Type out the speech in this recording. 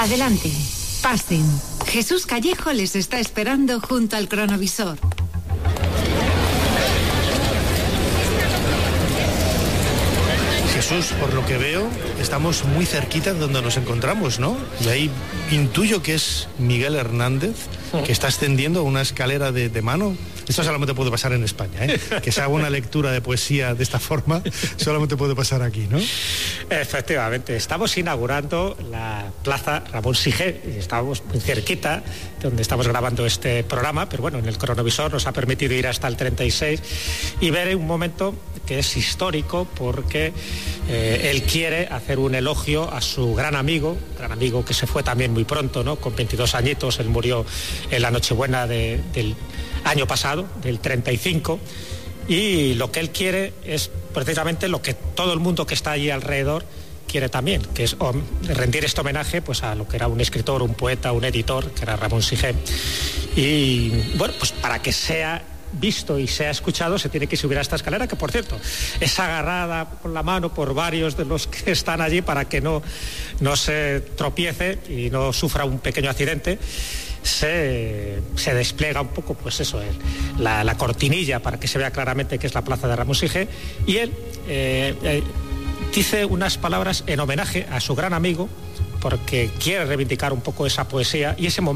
Adelante, pasen. Jesús Callejo les está esperando junto al cronovisor. Jesús, por lo que veo, estamos muy cerquita de donde nos encontramos, ¿no? Y ahí intuyo que es Miguel Hernández, que está ascendiendo una escalera de mano. Esto solamente puede pasar en España, ¿eh? Que se haga una lectura de poesía de esta forma, solamente puede pasar aquí, ¿no? Efectivamente, estamos inaugurando la Plaza Ramón Sige, estamos muy cerquita de donde estamos grabando este programa, pero bueno, en el cronovisor nos ha permitido ir hasta el 36 y ver un momento que es histórico porque él quiere hacer un elogio a su gran amigo que se fue también muy pronto, ¿no? Con 22 añitos, él murió en la Nochebuena del año pasado, del 35, y lo que él quiere es precisamente lo que todo el mundo que está allí alrededor quiere también, que es rendir este homenaje pues a lo que era un escritor, un poeta, un editor, que era Ramón Sige. Y bueno, pues para que sea visto y sea escuchado se tiene que subir a esta escalera, que por cierto es agarrada con la mano por varios de los que están allí para que no se tropiece y no sufra un pequeño accidente. Se despliega un poco, pues eso, la cortinilla para que se vea claramente que es la plaza de Ramón Sige, y él dice unas palabras en homenaje a su gran amigo porque quiere reivindicar un poco esa poesía y ese momento